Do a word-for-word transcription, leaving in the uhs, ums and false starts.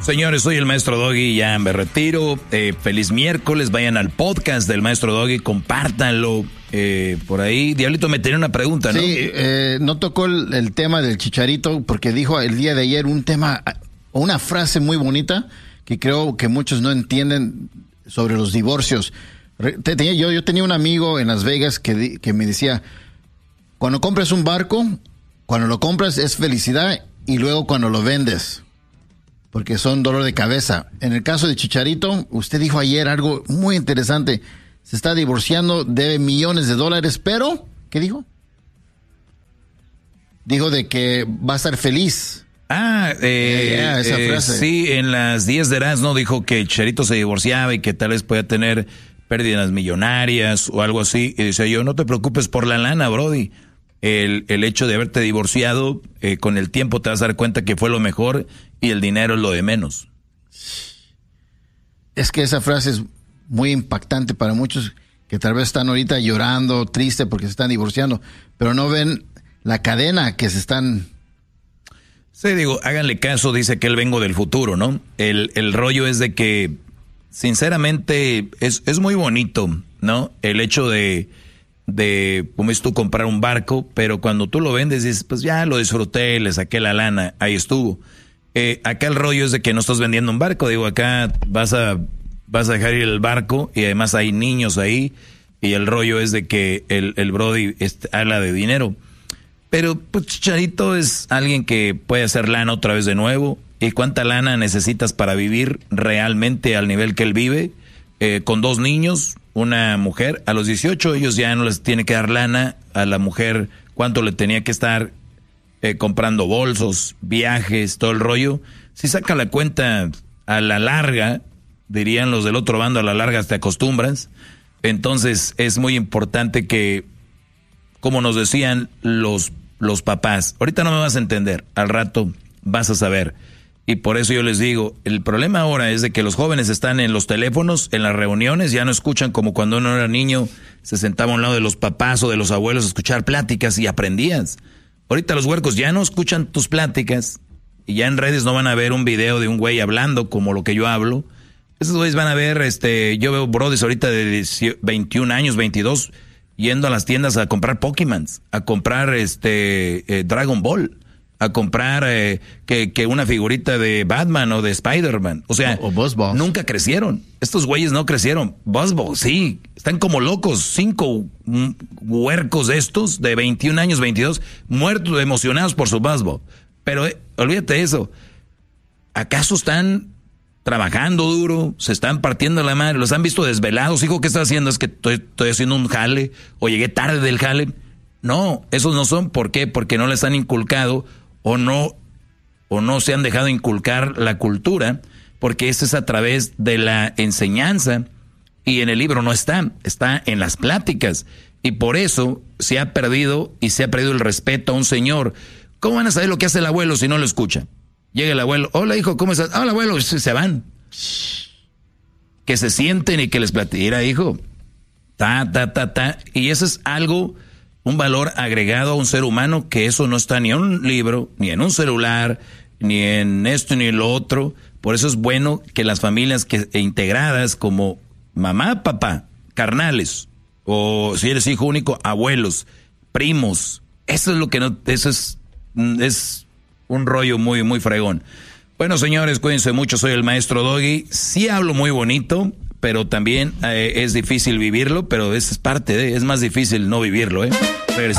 Señores, soy el Maestro Doggy, ya me retiro. Eh, feliz miércoles, vayan al podcast del Maestro Doggy, compártanlo eh, por ahí. Diablito, me tenía una pregunta, ¿no? Sí, eh, no tocó el, el tema del Chicharito porque dijo el día de ayer un tema, una frase muy bonita que creo que muchos no entienden sobre los divorcios. Yo, yo tenía un amigo en Las Vegas que, que me decía, cuando compras un barco, cuando lo compras es felicidad y luego cuando lo vendes, porque son dolor de cabeza. En el caso de Chicharito, usted dijo ayer algo muy interesante. Se está divorciando, debe millones de dólares, pero, ¿qué dijo? Dijo de que va a estar feliz. Ah, eh, yeah, esa eh, frase. Sí, en las diez de Erasmo dijo que Chicharito se divorciaba y que tal vez podía tener pérdidas millonarias o algo así. Y decía yo, no te preocupes por la lana, brody. El, el hecho de haberte divorciado, eh, con el tiempo te vas a dar cuenta que fue lo mejor y el dinero es lo de menos. Es que esa frase es muy impactante para muchos que tal vez están ahorita llorando, triste porque se están divorciando, pero no ven la cadena que se están... Sí, digo, háganle caso, dice que él vengo del futuro, ¿no? El, el rollo es de que, sinceramente, es, es muy bonito, ¿no? El hecho de... de, como es tú, comprar un barco, pero cuando tú lo vendes dices, pues ya lo disfruté, le saqué la lana, ahí estuvo. Eh, acá el rollo es de que no estás vendiendo un barco, digo, acá vas a, vas a dejar ir el barco y además hay niños ahí y el rollo es de que el, el Brody este, habla de dinero. Pero pues Chicharito es alguien que puede hacer lana otra vez de nuevo. ¿Y cuánta lana necesitas para vivir realmente al nivel que él vive? Eh, con dos niños, una mujer, a los dieciocho ellos ya no les tiene que dar lana a la mujer, cuánto le tenía que estar eh, comprando bolsos, viajes, todo el rollo. Si saca la cuenta a la larga, dirían los del otro bando, a la larga te acostumbras. Entonces es muy importante que, como nos decían los, los papás, ahorita no me vas a entender, al rato vas a saber. Y por eso yo les digo, el problema ahora es de que los jóvenes están en los teléfonos, en las reuniones, ya no escuchan como cuando uno era niño, se sentaba a un lado de los papás o de los abuelos a escuchar pláticas y aprendías. Ahorita los huercos ya no escuchan tus pláticas y ya en redes no van a ver un video de un güey hablando como lo que yo hablo. Esos güeyes van a ver, este, yo veo brodis ahorita de veintiún años, veintidós, yendo a las tiendas a comprar Pokémon, a comprar este eh, Dragon Ball, a comprar eh, que, que una figurita de Batman o de Spider-Man. O sea, o, o Buzz Balls. Nunca crecieron. Estos güeyes no crecieron. Buzz Balls, sí, están como locos. Cinco mm, huercos estos de veintiún años, veintidós, muertos, emocionados por su Buzz Ball. Pero eh, olvídate de eso. ¿Acaso están trabajando duro? ¿Se están partiendo la madre? ¿Los han visto desvelados? Hijo, ¿qué estás haciendo? Es que estoy, estoy haciendo un jale o llegué tarde del jale. No, esos no son. ¿Por qué? Porque no les han inculcado o no, o no se han dejado inculcar la cultura, porque eso es a través de la enseñanza y en el libro no está, está en las pláticas y por eso se ha perdido y se ha perdido el respeto a un señor. ¿Cómo van a saber lo que hace el abuelo si no lo escucha? Llega el abuelo, hola hijo, ¿cómo estás? Hola abuelo, se van. Que se sienten y que les platiquen, mira hijo, ta, ta, ta, ta, y eso es algo, un valor agregado a un ser humano que eso no está ni en un libro, ni en un celular, ni en esto ni en lo otro. Por eso es bueno que las familias que integradas como mamá, papá, carnales, o si eres hijo único, abuelos, primos, eso es lo que no, eso es, es un rollo muy, muy fregón. Bueno, señores, cuídense mucho, soy el Maestro Doggy. Sí hablo muy bonito, pero también eh, es difícil vivirlo, pero eso es parte de, es más difícil no vivirlo, ¿eh?